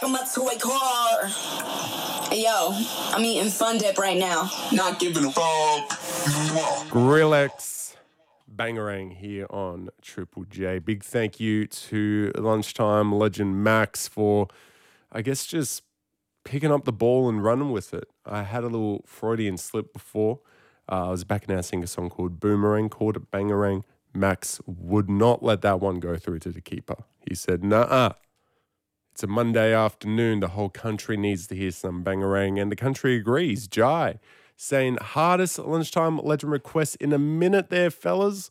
from a toy car. Hey, yo, I'm eating Fun Dip right now. Not giving a fuck. Grillex, Bangarang here on Triple J. Big thank you to Lunchtime legend Max for, I guess, just picking up the ball and running with it. I had a little Freudian slip before. I was back announcing a song called Boomerang, called it Bangarang. Max would not let that one go through to the keeper. He said, nah, it's a Monday afternoon. The whole country needs to hear some Bangarang, and the country agrees. Jai saying hardest Lunchtime legend request in a minute there, fellas.